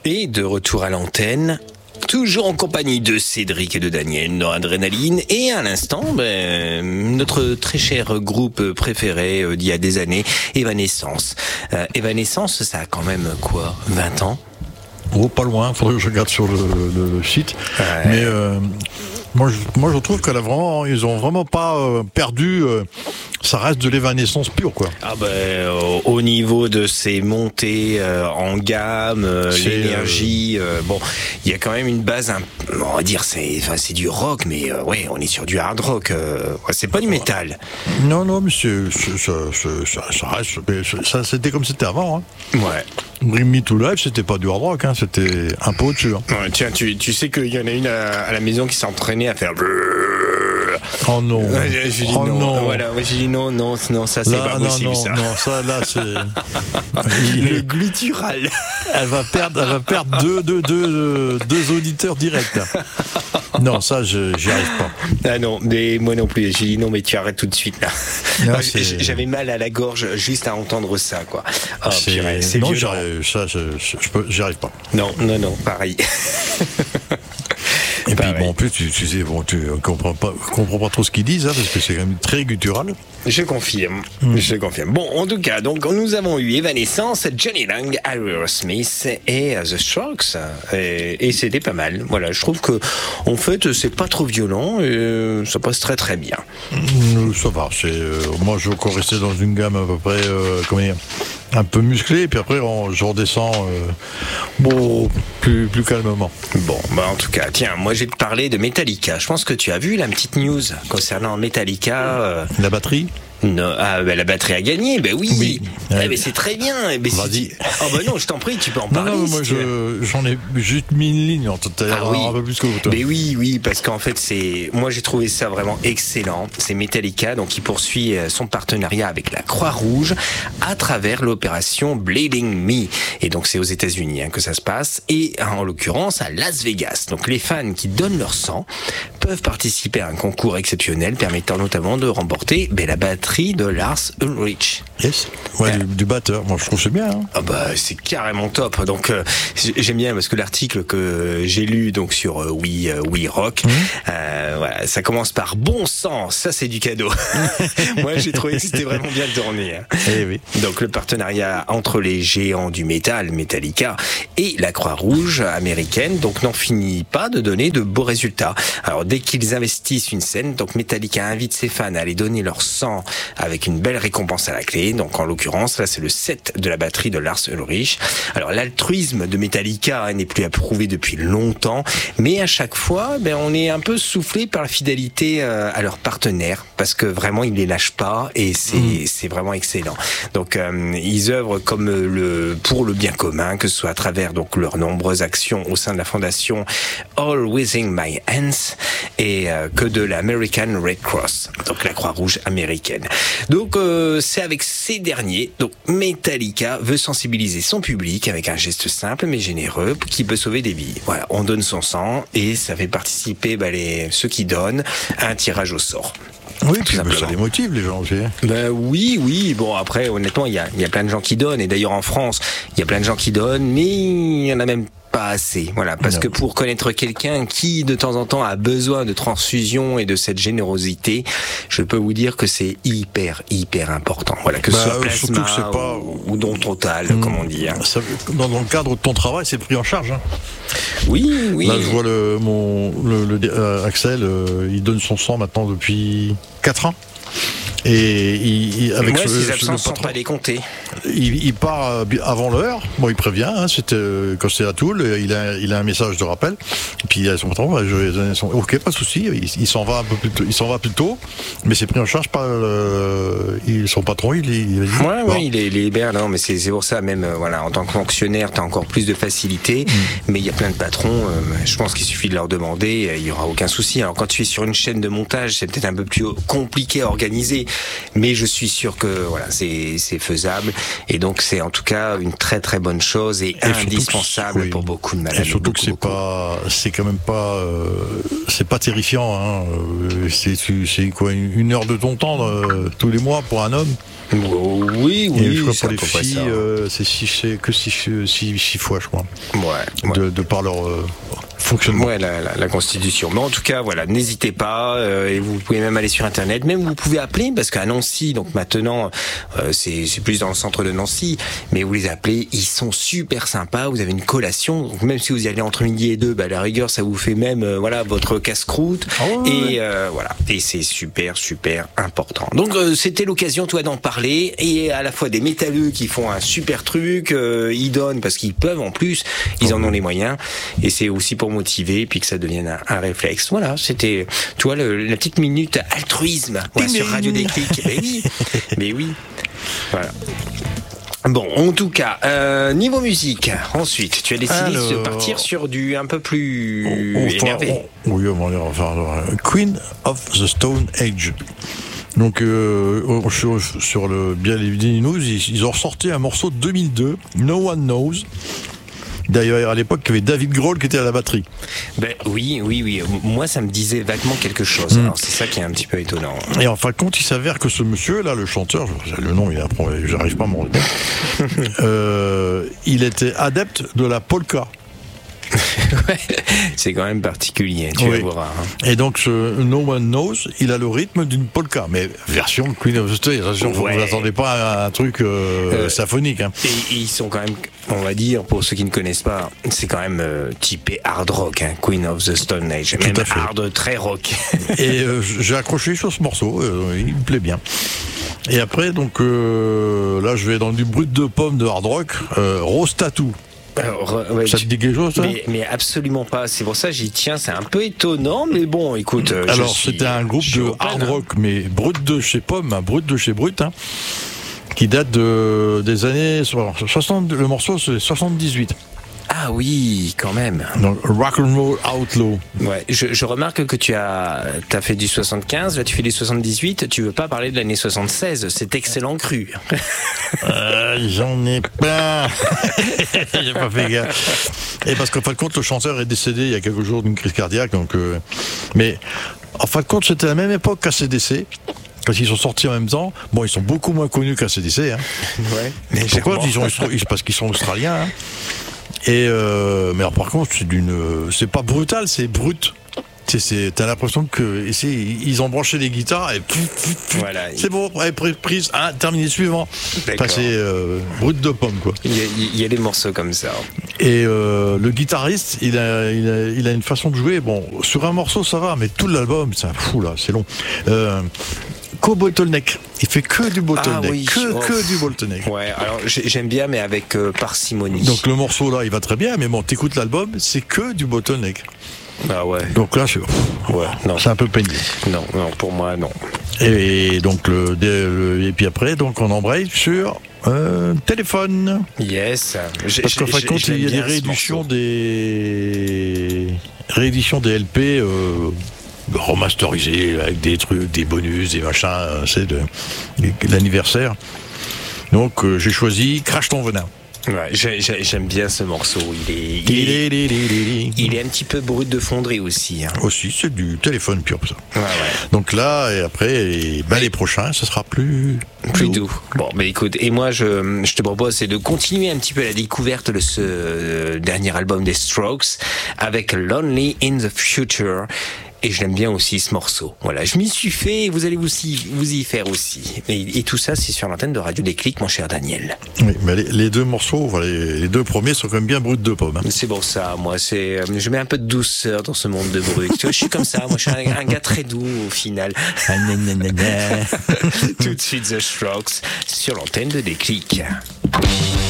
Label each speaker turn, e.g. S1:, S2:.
S1: Et de retour à l'antenne, toujours en compagnie de Cédric et de Daniel dans Adrénaline. Et à l'instant, notre très cher groupe préféré d'il y a des années, Evanescence. Evanescence, ça a quand même quoi, 20 ans?
S2: Oh, pas loin, faudrait que je regarde sur le site.
S1: Ouais.
S2: Mais moi, je trouve ils ont vraiment pas perdu. Ça reste de l'évanescence pure, quoi.
S1: Ah au niveau de ces montées en gamme, l'énergie, bon, il y a quand même une base, on va dire, c'est du rock, mais ouais, on est sur du hard rock. C'est pas du métal.
S2: Non, mais ça reste. Ça, c'était comme c'était avant. Hein.
S1: Ouais.
S2: Bring Me to Life, c'était pas du hard rock, hein, c'était un peu au-dessus. Hein.
S1: Ouais, tiens, tu sais qu'il y en a une à la maison qui s'est entraînée à faire.
S2: Oh non.
S1: J'ai dit non.
S2: Non.
S1: Voilà, j'ai dit non, ça c'est pas possible, ça.
S2: Non, ça là c'est.
S1: Le glutural.
S2: Elle va perdre deux auditeurs directs. Là. Non, ça j'y arrive pas.
S1: Ah non, mais moi non plus. J'ai dit non, mais tu arrêtes tout de suite là.
S2: Non,
S1: j'avais mal à la gorge juste à entendre ça, quoi. Oh,
S2: c'est non, j'y arrive pas.
S1: Non, pareil.
S2: Et puis bon, en plus, tu sais, tu comprends pas trop ce qu'ils disent, hein, parce que c'est quand même très guttural.
S1: Je confirme. Bon, en tout cas, donc nous avons eu Evanescence, Johnny Lang, Aerosmith et The Strokes, et c'était pas mal. Voilà, je trouve que en fait, c'est pas trop violent, et ça passe très très bien.
S2: Ça va. Moi, je veux encore rester dans une gamme à peu près, un peu musclée, et puis après, je redescends plus calmement.
S1: Bon, en tout cas, tiens, moi j'ai parlé de Metallica. Je pense que tu as vu la petite news concernant Metallica.
S2: La batterie?
S1: Non, la batterie a gagné, oui.
S2: Ouais.
S1: Mais c'est très bien.
S2: Vas-y.
S1: Non, je t'en prie, tu peux en parler.
S2: Non, moi j'en ai juste mis une ligne en tout à l'heure, un peu plus que vous. Toi.
S1: Mais oui, parce qu'en fait moi j'ai trouvé ça vraiment excellent. C'est Metallica donc qui poursuit son partenariat avec la Croix-Rouge à travers l'opération Bleeding Me. Et donc c'est aux États-Unis que ça se passe et en l'occurrence à Las Vegas. Donc les fans qui donnent leur sang peuvent participer à un concours exceptionnel permettant notamment de remporter la batterie de Lars Ulrich.
S2: Yes. Ouais, du batteur. Moi, je trouve que c'est bien. Hein.
S1: C'est carrément top. Donc, j'aime bien parce que l'article que j'ai lu donc sur We Rock, voilà, ça commence par bon sang. Ça, c'est du cadeau. Moi, j'ai trouvé que c'était vraiment bien tourné. Hein.
S2: Eh oui.
S1: Donc, le partenariat entre les géants du métal, Metallica, et la Croix-Rouge américaine, donc, n'en finit pas de donner de beaux résultats. Alors, dès qu'ils investissent une scène, donc Metallica invite ses fans à aller donner leur sang avec une belle récompense à la clé. Donc en l'occurrence, là c'est le set de la batterie de Lars Ulrich. Alors l'altruisme de Metallica n'est plus approuvé depuis longtemps, mais à chaque fois, on est un peu soufflé par la fidélité à leurs partenaires, parce que vraiment ils les lâchent pas et c'est vraiment excellent. Donc ils œuvrent pour le bien commun, que ce soit à travers donc leurs nombreuses actions au sein de la fondation All Within My Hands et que de l'American Red Cross, donc la Croix-Rouge américaine. Donc c'est avec ces derniers, donc Metallica veut sensibiliser son public avec un geste simple mais généreux qui peut sauver des vies. Voilà, on donne son sang et ça fait participer ceux qui donnent à un tirage au sort.
S2: Oui, puis ça les motive les gens aussi.
S1: Oui. Bon après honnêtement il y a plein de gens qui donnent et d'ailleurs en France il y a plein de gens qui donnent mais il y en a même pas assez, voilà, parce que pour connaître quelqu'un qui de temps en temps a besoin de transfusion et de cette générosité, je peux vous dire que c'est hyper important, voilà, que ce soit plasma
S2: que c'est pas...
S1: ou don total, comme on dit. Hein.
S2: Ça, dans le cadre de ton travail, c'est pris en charge. Hein.
S1: Oui.
S2: Là, je vois Axel, il donne son sang maintenant depuis 4 ans. Et avec
S1: moi, ces absences ne sont pas décomptées.
S2: Il part avant l'heure. Bon, il prévient. Hein, c'était quand c'est à Toul. Il a un message de rappel. Et puis il a son patron. Ok, pas de souci. Il s'en va un peu plus tôt. Il s'en va plus tôt. Mais c'est pris en charge par son patron. Il
S1: les libère. Non, mais c'est pour ça même. Voilà, en tant que fonctionnaire, t'as encore plus de facilité. Mais il y a plein de patrons. Je pense qu'il suffit de leur demander. Il y aura aucun souci. Alors quand tu es sur une chaîne de montage, c'est peut-être un peu plus compliqué à organiser. Mais je suis sûr que voilà, c'est faisable et donc c'est en tout cas une très très bonne chose et indispensable pour beaucoup de malades.
S2: Et surtout que c'est quand même pas c'est pas terrifiant. Hein. C'est quoi une heure de ton temps tous les mois pour un homme.
S1: Oui,
S2: Et je crois
S1: c'est
S2: pour
S1: à
S2: les
S1: peu près
S2: filles,
S1: ça.
S2: c'est 6 fois, je crois.
S1: Ouais.
S2: De par leur fonctionnement.
S1: Ouais, la Constitution. Mais en tout cas, voilà, n'hésitez pas. Et vous pouvez même aller sur Internet. Même vous pouvez appeler, parce qu'à Nancy, donc maintenant, c'est plus dans le centre de Nancy, mais vous les appelez, ils sont super sympas. Vous avez une collation. Donc même si vous y allez entre midi et 2, à la rigueur, ça vous fait même votre casse-croûte.
S2: Oh, ouais.
S1: Et voilà. Et c'est super important. Donc c'était l'occasion, toi, d'en parler. Et à la fois des métalleux qui font un super truc, ils donnent parce qu'ils peuvent en plus, ils en ont les moyens. Et c'est aussi pour motiver, puis que ça devienne un réflexe. Voilà, c'était, tu vois, la petite minute altruisme sur Radio Déclic. Mais oui. Voilà. Bon, en tout cas, niveau musique, ensuite, tu as décidé de partir sur du un peu plus énervé.
S2: Oui, on va faire Queen of the Stone Age. Donc, sur le bien les News, ils ont ressorti un morceau de 2002, No One Knows. D'ailleurs, à l'époque, il y avait David Grohl qui était à la batterie.
S1: Ben oui. Moi, ça me disait vaguement quelque chose. Alors, c'est ça qui est un petit peu étonnant.
S2: Et en fin de compte, il s'avère que ce monsieur-là, le chanteur, le nom, j'arrive pas à m'en retenir, il était adepte de la polka.
S1: Ouais, c'est quand même particulier, tu vas voir.
S2: Et donc, ce No One Knows, il a le rythme d'une polka, mais version Queen of the Stone Age. Vous n'attendez pas à un truc symphonique. Hein.
S1: Et ils sont quand même, on va dire, pour ceux qui ne connaissent pas, c'est quand même typé hard rock, Queen of the Stone Age, même hard très rock.
S2: Et j'ai accroché sur ce morceau, il me plaît bien. Et après, donc là, je vais dans du brut de pomme de hard rock, Rose Tattoo.
S1: Alors,
S2: ça te dit quelque chose, ça ?
S1: Mais absolument pas. C'est pour ça que j'y tiens. C'est un peu étonnant, mais bon, écoute.
S2: Alors, c'était un groupe de hard rock, mais brut de chez Pomme, brut de chez Brut, qui date des années 60. Le morceau, c'est 78.
S1: Ah oui, quand même.
S2: Donc, Rock'n'Roll Outlaw.
S1: Ouais, je remarque que t'as fait du 75, là tu fais du 78, tu veux pas parler de l'année 76, c'est excellent cru.
S2: J'en ai pas. J'ai pas fait gaffe. Et parce qu'en fin de compte, le chanteur est décédé il y a quelques jours d'une crise cardiaque, donc. Mais en fin de compte, c'était la même époque qu'ACDC. Parce qu'ils sont sortis en même temps. Bon, ils sont beaucoup moins connus qu'ACDC.
S1: Ouais.
S2: Mais pourquoi ? Parce qu'ils sont australiens. Et mais alors, par contre, c'est pas brutal, c'est brut. T'as l'impression que ils ont branché les guitares et
S1: voilà,
S2: c'est bon, prise, terminé, suivant. C'est brut de pomme, quoi.
S1: Il y a des morceaux comme ça.
S2: Et le guitariste, il a une façon de jouer. Bon, sur un morceau ça va, mais tout l'album, c'est un fou là, c'est long. Bottleneck. Il fait que du bottleneck, que du bottleneck.
S1: Ouais, alors j'aime bien, mais avec parcimonie.
S2: Donc le morceau là, il va très bien, mais bon, t'écoutes l'album, c'est que du bottleneck.
S1: Ah ouais.
S2: Donc là, c'est un peu pénible.
S1: Non, pour moi, non.
S2: Et donc et puis après, donc on embraye sur téléphone.
S1: Yes.
S2: Parce qu'en fin de compte, il y a des rééditions des LP. Remasterisé avec des trucs, des bonus, des machins, c'est de l'anniversaire. Donc j'ai choisi Crache ton venin.
S1: Ouais, j'aime bien ce morceau. Il est un petit peu brut de fonderie aussi.
S2: Aussi, c'est du téléphone pur, ça.
S1: Ouais.
S2: Donc là, et après, les prochains, ce sera plus
S1: doux. Bon, mais écoute, et moi, je te propose, c'est de continuer un petit peu la découverte de ce dernier album des Strokes avec Lonely in the Future. Et je l'aime bien aussi ce morceau. Voilà, je m'y suis fait et vous allez vous y faire aussi. Et tout ça, c'est sur l'antenne de Radio Déclic, mon cher Daniel.
S2: Oui, mais les deux morceaux, les deux premiers sont quand même bien bruts de pomme.
S1: C'est pour ça, moi, je mets un peu de douceur dans ce monde de brut. Tu vois, je suis comme ça, moi, je suis un gars très doux au final. Tout de suite, The Strokes sur l'antenne de Déclic.